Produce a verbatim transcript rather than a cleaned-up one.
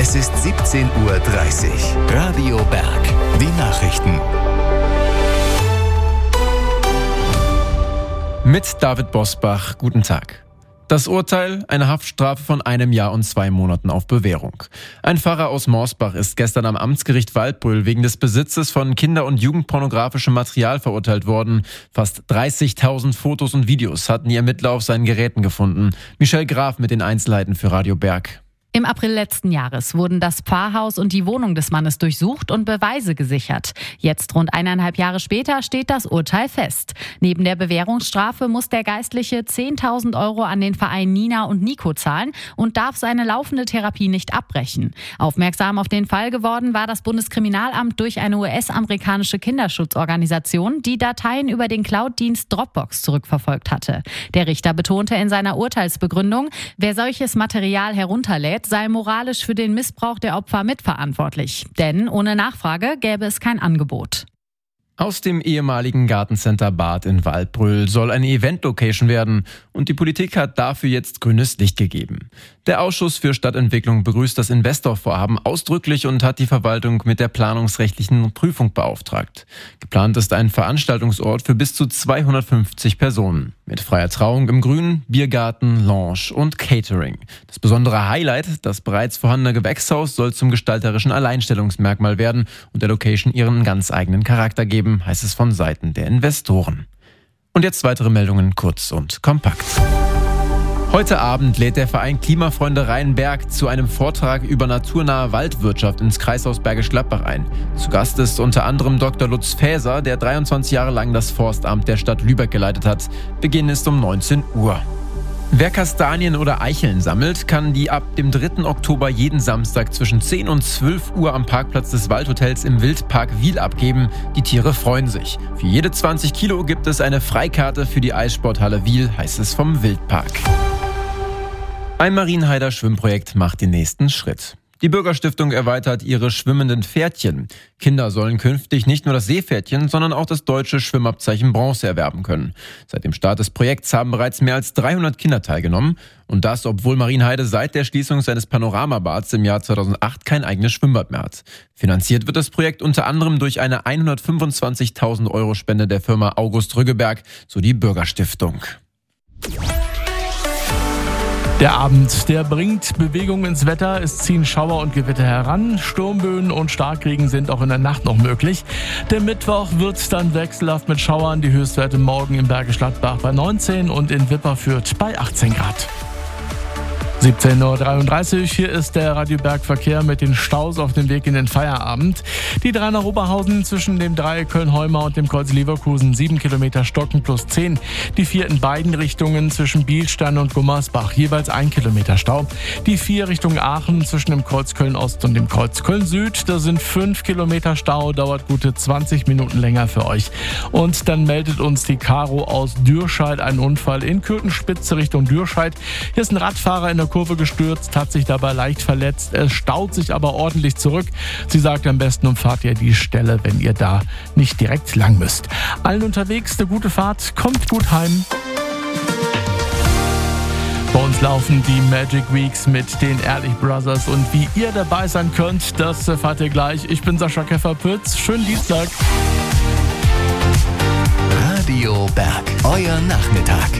Es ist siebzehn Uhr dreißig. Radio Berg. Die Nachrichten. Mit David Bosbach, guten Tag. Das Urteil, eine Haftstrafe von einem Jahr und zwei Monaten auf Bewährung. Ein Pfarrer aus Morsbach ist gestern am Amtsgericht Waldbröl wegen des Besitzes von kinder- und jugendpornografischem Material verurteilt worden. Fast dreißigtausend Fotos und Videos hatten die Ermittler auf seinen Geräten gefunden. Michelle Graf mit den Einzelheiten für Radio Berg. Im April letzten Jahres wurden das Pfarrhaus und die Wohnung des Mannes durchsucht und Beweise gesichert. Jetzt, rund eineinhalb Jahre später, steht das Urteil fest. Neben der Bewährungsstrafe muss der Geistliche zehntausend Euro an den Verein Nina und Nico zahlen und darf seine laufende Therapie nicht abbrechen. Aufmerksam auf den Fall geworden war das Bundeskriminalamt durch eine U S-amerikanische Kinderschutzorganisation, die Dateien über den Cloud-Dienst Dropbox zurückverfolgt hatte. Der Richter betonte in seiner Urteilsbegründung, wer solches Material herunterlädt, sei moralisch für den Missbrauch der Opfer mitverantwortlich. Denn ohne Nachfrage gäbe es kein Angebot. Aus dem ehemaligen Gartencenter Bad in Waldbröl soll eine Event-Location werden und die Politik hat dafür jetzt grünes Licht gegeben. Der Ausschuss für Stadtentwicklung begrüßt das Investorvorhaben ausdrücklich und hat die Verwaltung mit der planungsrechtlichen Prüfung beauftragt. Geplant ist ein Veranstaltungsort für bis zu zweihundertfünfzig Personen. Mit freier Trauung im Grünen, Biergarten, Lounge und Catering. Das besondere Highlight, das bereits vorhandene Gewächshaus, soll zum gestalterischen Alleinstellungsmerkmal werden und der Location ihren ganz eigenen Charakter geben, heißt es von Seiten der Investoren. Und jetzt weitere Meldungen kurz und kompakt. Heute Abend lädt der Verein Klimafreunde Rheinberg zu einem Vortrag über naturnahe Waldwirtschaft ins Kreishaus Bergisch Gladbach ein. Zu Gast ist unter anderem Doktor Lutz Faeser, der dreiundzwanzig Jahre lang das Forstamt der Stadt Lübeck geleitet hat. Beginn ist um neunzehn Uhr. Wer Kastanien oder Eicheln sammelt, kann die ab dem dritten Oktober jeden Samstag zwischen zehn und zwölf Uhr am Parkplatz des Waldhotels im Wildpark Wil abgeben. Die Tiere freuen sich. Für jede zwanzig Kilo gibt es eine Freikarte für die Eissporthalle Wil, heißt es vom Wildpark. Ein Marienheider Schwimmprojekt macht den nächsten Schritt. Die Bürgerstiftung erweitert ihre schwimmenden Pferdchen. Kinder sollen künftig nicht nur das Seepferdchen, sondern auch das deutsche Schwimmabzeichen Bronze erwerben können. Seit dem Start des Projekts haben bereits mehr als dreihundert Kinder teilgenommen. Und das, obwohl Marienheide seit der Schließung seines Panoramabads im Jahr zweitausendacht kein eigenes Schwimmbad mehr hat. Finanziert wird das Projekt unter anderem durch eine hundertfünfundzwanzigtausend Euro Spende der Firma August Rüggeberg, so die Bürgerstiftung. Der Abend, der bringt Bewegung ins Wetter. Es ziehen Schauer und Gewitter heran. Sturmböen und Starkregen sind auch in der Nacht noch möglich. Der Mittwoch wird dann wechselhaft mit Schauern. Die Höchstwerte morgen in Bergisch Gladbach bei neunzehn und in Wipperfürth bei achtzehn Grad. siebzehn Uhr dreiunddreißig, hier ist der Radio Berg Verkehr mit den Staus auf dem Weg in den Feierabend. Die drei nach Oberhausen zwischen dem Dreieck Köln-Heumar und dem Kreuz Leverkusen, sieben Kilometer Stocken plus zehn. Die vier in beiden Richtungen zwischen Bielstein und Gummersbach, jeweils ein Kilometer Stau. Die vier Richtung Aachen zwischen dem Kreuz Köln-Ost und dem Kreuz Köln-Süd, da sind fünf Kilometer Stau, dauert gute zwanzig Minuten länger für euch. Und dann meldet uns die Caro aus Dürscheid einen Unfall in Kürtenspitze Richtung Dürscheid. Hier ist ein Radfahrer in der Kurve gestürzt, hat sich dabei leicht verletzt. Es staut sich aber ordentlich zurück. Sie sagt, am besten umfahrt ihr die Stelle, wenn ihr da nicht direkt lang müsst. Allen unterwegs eine gute Fahrt, kommt gut heim. Bei uns laufen die Magic Weeks mit den Ehrlich Brothers und wie ihr dabei sein könnt, das erfahrt ihr gleich. Ich bin Sascha Keffer-Pütz. Schönen Dienstag. Radio Berg, euer Nachmittag.